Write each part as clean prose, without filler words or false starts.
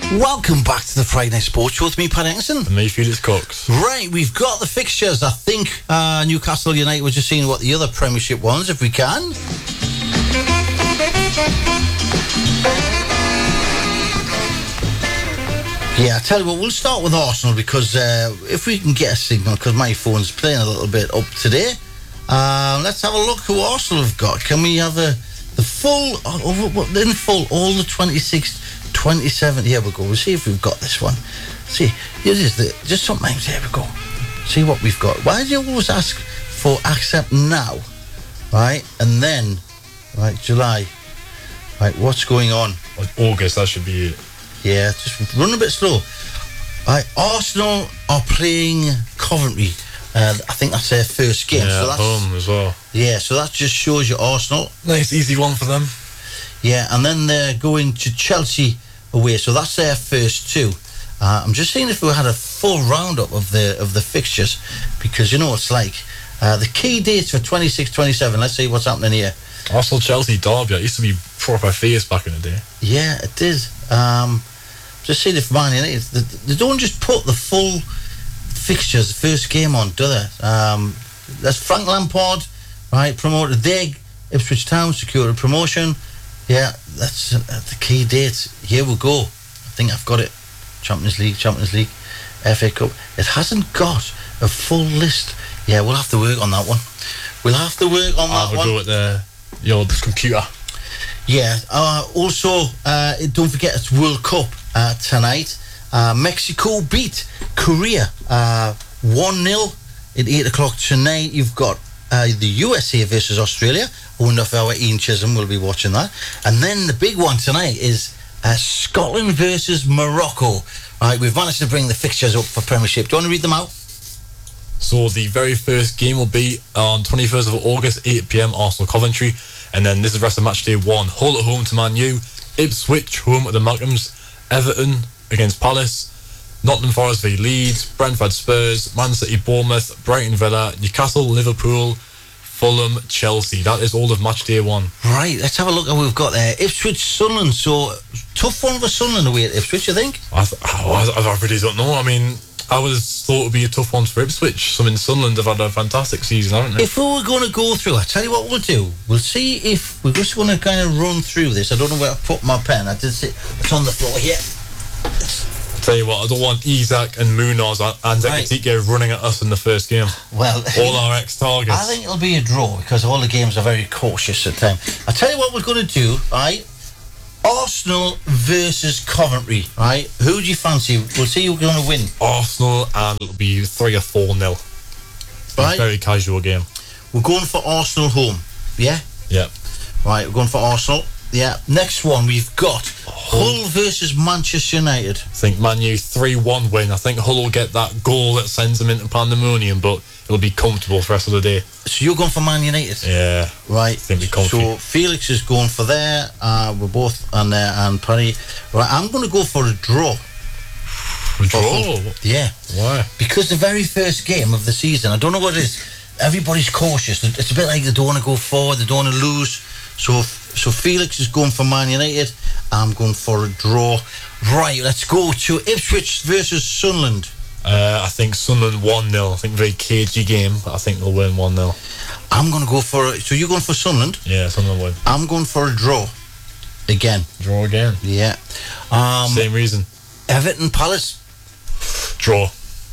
Welcome back to the Friday Night Sports Show with me, Pat Atkinson. And me, Felix Cox. Right, we've got the fixtures. I think Newcastle United was just seeing what the other Premiership ones, if we can. Yeah, I tell you what, we'll start with Arsenal because if we can get a signal, because my phone's playing a little bit up today. Let's have a look who Arsenal have got. Can we have the full, in full, all the 26th, 27th? Here we go. We'll see if we've got this one. See, here it is. Just sometimes, here we go. See what we've got. Why do you always ask for accept now? Right, and then, right, July. Right, what's going on? August, that should be it. Yeah, just run a bit slow. Right, Arsenal are playing Coventry. I think that's their first game. Yeah, so that's, home as well. Yeah, so that just shows you Arsenal. Nice, easy one for them. Yeah, and then they're going to Chelsea away, so that's their first two. I'm just seeing if we had a full roundup of the fixtures, because you know it's like the key dates for 26, 27. Let's see what's happening here. Arsenal Chelsea derby. It used to be proper fierce back in the day. Yeah, it is. Just seeing if Man United, they don't just put the full fixtures, the first game on, do they? That's Frank Lampard, right? Promoted their Ipswich Town, secured a promotion. Yeah, that's the key dates. Here we go. I think I've got it. Champions League, FA Cup. It hasn't got a full list. Yeah, we'll have to work on that one. Have a go at your computer. Yeah. Also, don't forget it's World Cup tonight. Mexico beat Korea 1-0 at 8 o'clock tonight. You've got the USA versus Australia. I wonder if our Ian Chisholm will be watching that. And then the big one tonight is Scotland versus Morocco. Right, we've managed to bring the fixtures up for Premiership. Do you want to read them out? So the very first game will be on 21st of August, 8 p.m, Arsenal Coventry. And then this is the rest of match day one. Hull at home to Man U. Ipswich home at the Malcolms. Everton against Palace. Nottingham Forest v Leeds. Brentford Spurs. Man City Bournemouth. Brighton Villa. Newcastle Liverpool. Fulham Chelsea. That is all of match day one. Right, let's have a look at what we've got there. Ipswich Sunderland. So tough one for Sunderland away at Ipswich, I think. I really don't know. I mean, I was thought it would be a tough one for Ipswich. Some in Sunderland have had a fantastic season, haven't they? If we were going to go through, I tell you what we'll do. We'll see if we're just going to kind of run through this. I don't know where I put my pen. I did see it's on the floor here. Tell you what, I don't want Isak and Munoz and Ekitike running at us in the first game. Well, all our ex-targets. I think it'll be a draw because all the games are very cautious at the time. I tell you what we're going to do, right? Arsenal versus Coventry, right? Who do you fancy? We'll see who's going to win. Arsenal, and it'll be 3 or 4-0. Right. Very casual game. We're going for Arsenal home. Yeah? Yeah. Right, we're going for Arsenal. Yeah. Next one, we've got Hull versus Manchester United. I think Man U 3-1 win. I think Hull will get that goal that sends them into pandemonium, but it'll be comfortable for the rest of the day. So you're going for Man United? Yeah. Right. I think we're comfy. So Felix is going for there. We're both on there, and Paddy. Right, I'm going to go for a draw. A draw? Yeah. Why? Because the very first game of the season, I don't know what it is. Everybody's cautious. It's a bit like they don't want to go forward, they don't want to lose. So Felix is going for Man United. I'm going for a draw. Right, let's go to Ipswich versus Sunderland. I think Sunderland 1-0. I think very cagey game, but I think they'll win 1-0. I'm going to go for... So you're going for Sunderland? Yeah, Sunderland win. I'm going for a draw. Again. Draw again? Yeah. Same reason. Everton Palace. Draw.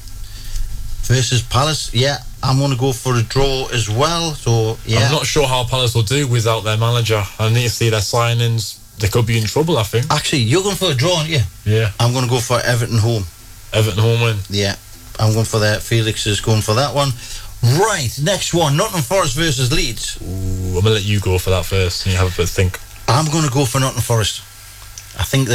Versus Palace. Yeah, I'm going to go for a draw as well. So, yeah. I'm not sure how Palace will do without their manager. I need to see their signings. They could be in trouble, I think. Actually, you're going for a draw, aren't you? Yeah. I'm going to go for Everton home. Everton home win. Yeah, I'm going for that. Felix is going for that one. Right, next one, Nottingham Forest versus Leeds. Ooh, I'm going to let you go for that first and you have a bit of think. I'm going to go for Nottingham Forest. I think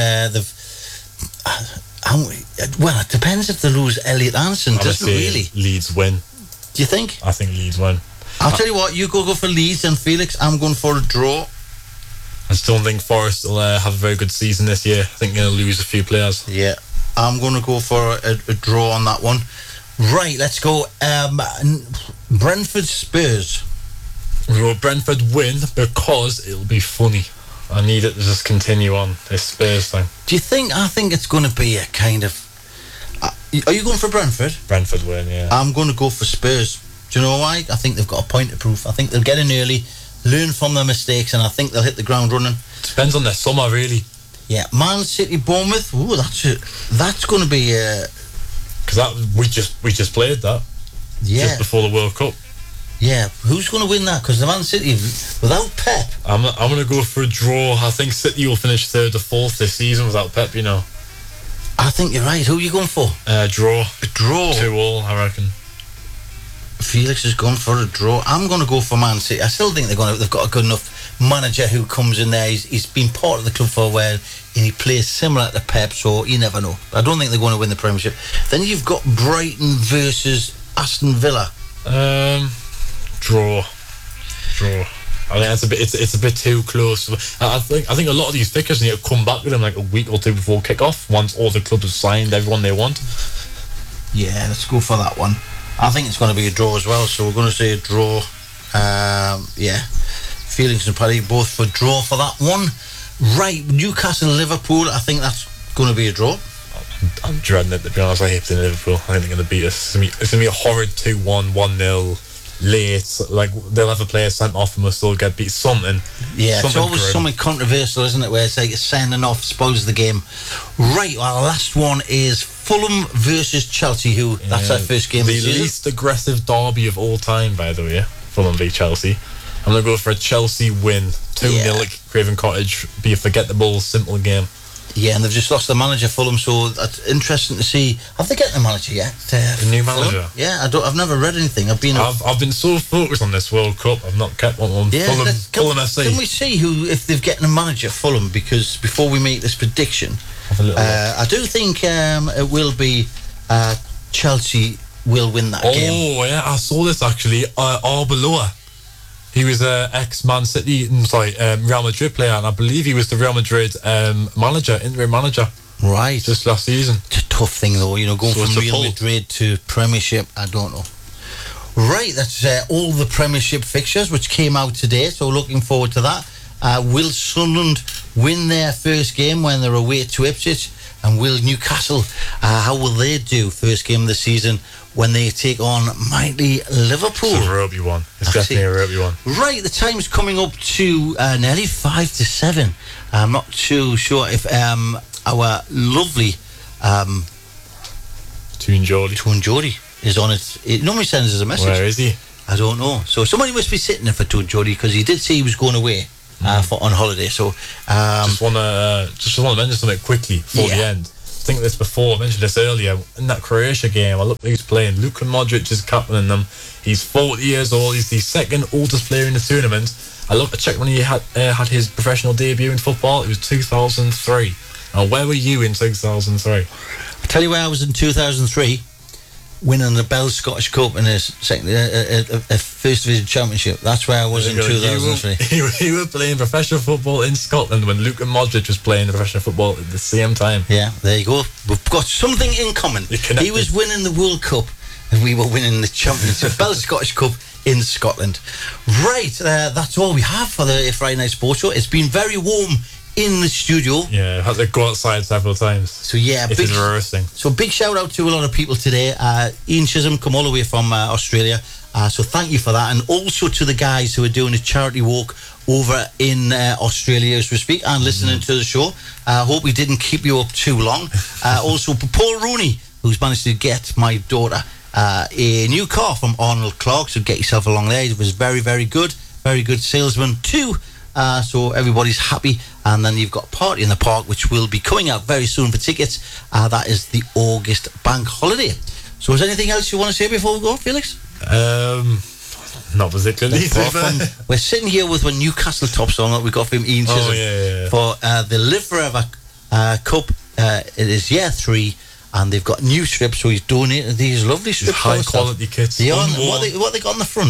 well, it depends if they lose Elliot Anderson, doesn't it really? Leeds win. Do you think? I think Leeds win. I'll tell you what, you go for Leeds and Felix. I'm going for a draw. I still think Forest will have a very good season this year. I think they'll lose a few players. Yeah, I'm going to go for a draw on that one. Right, let's go. Brentford Spurs. Will Brentford win because it'll be funny. I need it to just continue on this Spurs thing. Do you think? I think it's going to be a kind of. Are you going for Brentford? Brentford win, yeah. I'm going to go for Spurs. Do you know why? I think they've got a point to prove. I think they'll get in early, learn from their mistakes, and I think they'll hit the ground running. Depends on their summer, really. Yeah, Man City, Bournemouth. Ooh, that's going to be. Because we just played that. Yeah. Just before the World Cup. Yeah, who's going to win that? Because the Man City, without Pep... I'm going to go for a draw. I think City will finish 3rd or 4th this season without Pep, you know. I think you're right. Who are you going for? Draw. A draw? 2-2, I reckon. Felix has gone for a draw. I'm going to go for Man City. I still think they've got a good enough manager who comes in there. He's been part of the club for a while, and he plays similar to Pep, so you never know. I don't think they're going to win the Premiership. Then you've got Brighton versus Aston Villa. Draw. I think it's a bit too close. I think a lot of these fixtures need to come back with them like a week or two before kick-off, once all the clubs have signed everyone they want. Yeah, let's go for that one. I think it's going to be a draw as well, so we're going to say a draw. Yeah, Felix and Paddy both for draw for that one. Right, Newcastle, Liverpool, I think that's going to be a draw. I'm dreading it, to be honest. I hate Liverpool. I think they're going to beat us. It's going to be a horrid 2-1, 1-0. Late, like they'll have a player sent off and we'll still get beat. Something. Yeah, it's always something controversial, isn't it? Where it's like sending off spoils the game. Right, our last one is Fulham versus Chelsea. That's our first game. The least aggressive derby of all time, by the way. Fulham v Chelsea. I'm gonna go for a Chelsea win, 2-0 at Craven Cottage. Be a forgettable, simple game. Yeah, and they've just lost the manager, Fulham, so that's interesting to see. Have they get the manager yet? The new manager? Fulham? Yeah, I've never read anything. I've been so focused on this World Cup, I've not kept one on Fulham FC. Can we see if they've getting a manager, Fulham? Because before we make this prediction, I do think it will be Chelsea will win that game. Oh, yeah, I saw this actually. Arbeloa. He was an ex-Man City, Real Madrid player, and I believe he was the Real Madrid interim manager. Right. Just last season. It's a tough thing, though, going from Real Madrid to Premiership, I don't know. Right, that's all the Premiership fixtures, which came out today, so looking forward to that. Will Sunderland win their first game when they're away to Ipswich? And will Newcastle, how will they do first game of the season when they take on mighty Liverpool? It's a rugby one. It's definitely a rugby one. Right, the time's coming up to nearly 5 to 7. I'm not too sure if our lovely Toon Jody is on it. It normally sends us a message. Where is he? I don't know. So somebody must be sitting there for Toon Jody, because he did say he was going away on holiday. So just want to mention something quickly before the end. I think this before, I mentioned this earlier, in that Croatia game, I looked like he's playing. Luka Modric is captaining them. He's 40 years old. He's the second oldest player in the tournament. I looked to check when he had his professional debut in football. It was 2003. Now, where were you in 2003? I'll tell you where I was in 2003, winning the Bell Scottish Cup in a First Division Championship. That's where I was in 2003. You were playing professional football in Scotland when Luka Modric was playing professional football at the same time. Yeah, there you go. We've got something in common. He was winning the World Cup and we were winning the Championship, Bell Scottish Cup in Scotland. Right, that's all we have for the Friday Night Sports Show. It's been very warm in the studio. Yeah, I had to go outside several times. So yeah, it is reversing. So big shout out to a lot of people today. Ian Chisholm come all the way from Australia. So thank you for that, and also to the guys who are doing a charity walk over in Australia as we speak and listening to the show. I hope we didn't keep you up too long. Also, Paul Rooney, who's managed to get my daughter a new car from Arnold Clark. So get yourself along there. It was very, very good salesman too. So everybody's happy, and then you've got Party in the Park, which will be coming out very soon for tickets. That is the August bank holiday. So is there anything else you want to say before we go, Felix? Not particularly. We're sitting here with one Newcastle top song that we got from Ian Chisholm for the Live Forever Cup. It is year 3, and they've got new strips, so he's donated these lovely strips. High quality kits. What they got on the front?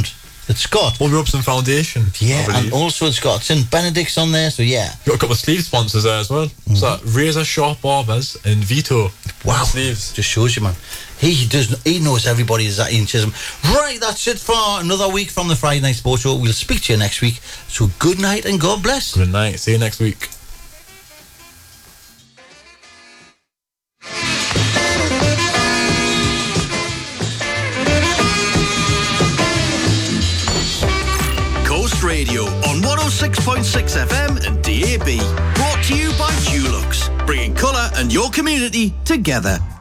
It's got Bobby Robson Foundation. yeah, and also it's got St Benedict's on there. So yeah, Got a couple of sleeve sponsors there as well. So Razor Sharp Barbers and Vito. wow, Sleeves. just shows you, man. He knows everybody is that in Chisholm. Right, that's it for another week from the Friday Night Sports Show. We'll speak to you next week. So good night and God bless. Good night. See you next week. Coast Radio on 106.6 FM and DAB. Brought to you by Dulux, bringing colour and your community together.